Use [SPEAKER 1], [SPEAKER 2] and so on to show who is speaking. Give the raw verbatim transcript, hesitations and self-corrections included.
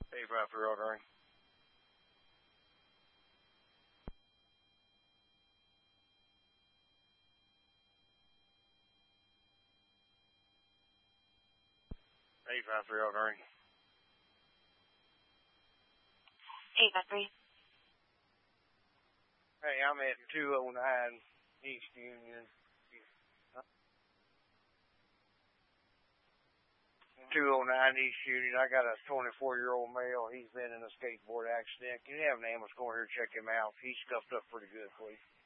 [SPEAKER 1] eighty-five for ordering. eighty-five for ordering.
[SPEAKER 2] eighty-five three.
[SPEAKER 1] Hey, I'm at two oh nine East Union. two oh nine East Union. I got a twenty-four-year-old male. He's been in a skateboard accident. Can you have an ambulance go over here and check him out? He's scuffed up pretty good, please.